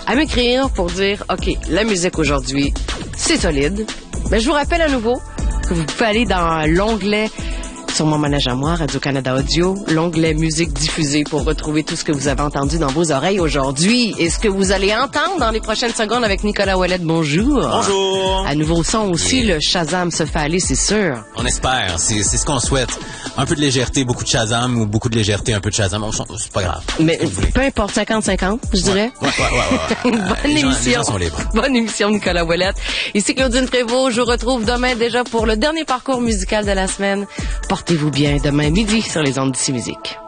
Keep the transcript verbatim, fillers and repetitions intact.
à m'écrire pour dire, OK, la musique aujourd'hui, c'est solide. Mais je vous rappelle à nouveau que vous pouvez aller dans l'onglet sur mon manège à moi, Radio-Canada Audio, l'onglet musique diffusée pour retrouver tout ce que vous avez entendu dans vos oreilles aujourd'hui et ce que vous allez entendre dans les prochaines secondes avec Nicolas Ouellet. Bonjour. Bonjour. À nouveau son aussi, yeah. Le Shazam se fait aller, c'est sûr. On espère, c'est, c'est ce qu'on souhaite. Un peu de légèreté, beaucoup de Shazam ou beaucoup de légèreté, un peu de Shazam, c'est pas grave. Mais peu importe, cinquante cinquante, je dirais. Ouais, ouais, ouais. ouais, ouais. Bonne les émission. Gens, les gens sont libres. Bonne émission, Nicolas Ouellet. Ici Claudine Prévost, je vous retrouve demain déjà pour le dernier parcours musical de la semaine. Portez-vous bien demain midi sur les ondes d'ici musique.